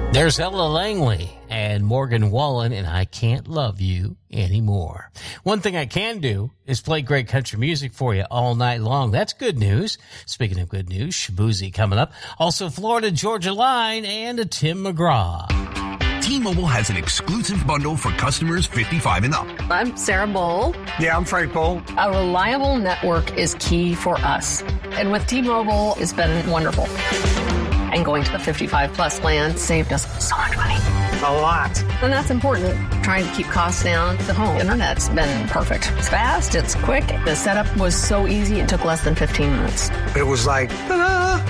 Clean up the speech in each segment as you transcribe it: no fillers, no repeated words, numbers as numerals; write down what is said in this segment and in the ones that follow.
There's Ella Langley and Morgan Wallen, and I Can't Love You Anymore. One thing I can do is play great country music for you all night long. That's good news. Speaking of good news, Shabuzi coming up. Also, Florida-Georgia Line and a Tim McGraw. T-Mobile has an exclusive bundle for customers 55 and up. I'm Sarah Bowl. Yeah, I'm Frank Bowl. A reliable network is key for us. And with T-Mobile, it's been wonderful. And going to the 55-plus plan saved us so much money. A lot. And that's important. Trying to keep costs down. The home internet's been perfect. It's fast. It's quick. The setup was so easy. It took less than 15 minutes. It was like, ta-da!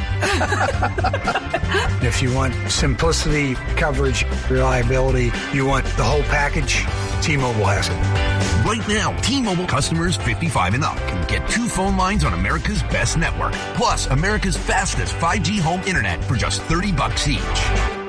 If you want simplicity, coverage, reliability, you want the whole package, T-Mobile has it. Right now, T-Mobile customers 55 and up can get 2 phone lines on America's best network, plus America's fastest 5G home internet for just $30 each.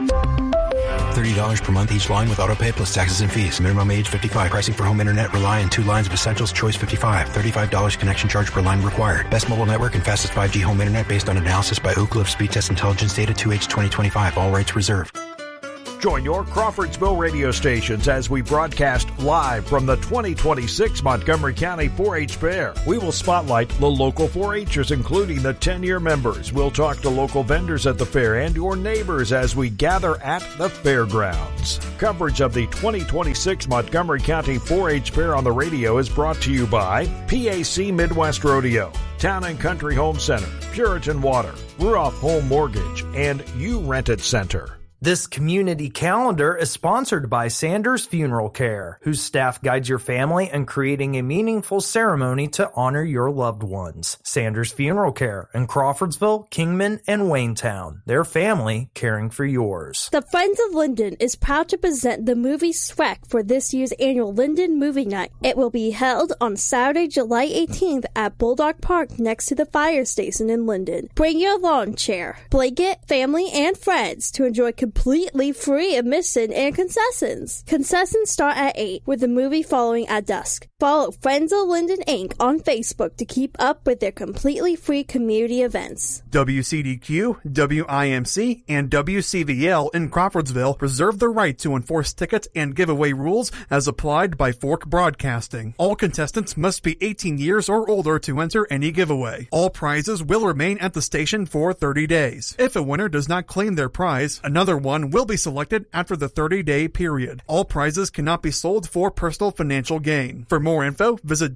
$30 per month each line with autopay plus taxes and fees. Minimum age 55. Pricing for home internet rely on 2 lines of Essentials Choice 55. $35 connection charge per line required. Best mobile network and fastest 5G home internet based on analysis by Ookla of Speed Test Intelligence data 2H 2025. All rights reserved. Join your Crawfordsville radio stations as we broadcast live from the 2026 Montgomery County 4-H Fair. We will spotlight the local 4-Hers, including the 10-year members. We'll talk to local vendors at the fair and your neighbors as we gather at the fairgrounds. Coverage of the 2026 Montgomery County 4-H Fair on the radio is brought to you by PAC Midwest Rodeo, Town and Country Home Center, Puritan Water, Ruoff Home Mortgage, and You Rent It Center. This community calendar is sponsored by Sanders Funeral Care, whose staff guides your family in creating a meaningful ceremony to honor your loved ones. Sanders Funeral Care in Crawfordsville, Kingman, and Waynetown. Their family caring for yours. The Friends of Linden is proud to present the movie Shrek for this year's annual Linden Movie Night. It will be held on Saturday, July 18th at Bulldog Park next to the fire station in Linden. Bring your lawn chair, blanket, family, and friends to enjoy completely free admission and concessions. Concessions start at 8, with the movie following at dusk. Follow Friends of Linden Inc. on Facebook to keep up with their completely free community events. WCDQ, WIMC, and WCVL in Crawfordsville reserve the right to enforce tickets and giveaway rules as applied by Fork Broadcasting. All contestants must be 18 years or older to enter any giveaway. All prizes will remain at the station for 30 days. If a winner does not claim their prize, another one will be selected after the 30-day period. All prizes cannot be sold for personal financial gain. For more info, visit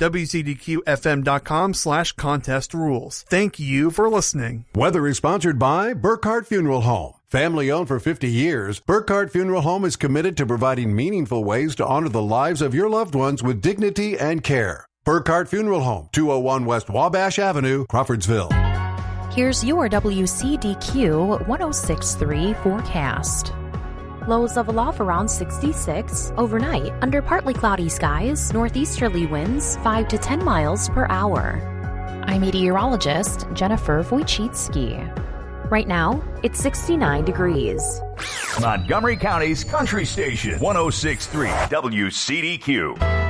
WCDQFM.com/contest rules. Thank you for listening. Weather is sponsored by Burkhardt Funeral Home. Family owned for 50 years, Burkhardt Funeral Home is committed to providing meaningful ways to honor the lives of your loved ones with dignity and care. Burkhardt Funeral Home, 201 West Wabash Avenue, Crawfordsville. Here's your WCDQ 106.3 forecast. Lows level off around 66. Overnight, under partly cloudy skies, northeasterly winds 5 to 10 miles per hour. I'm meteorologist Jennifer Wojcicki. Right now, it's 69 degrees. Montgomery County's Country Station, 106.3 WCDQ.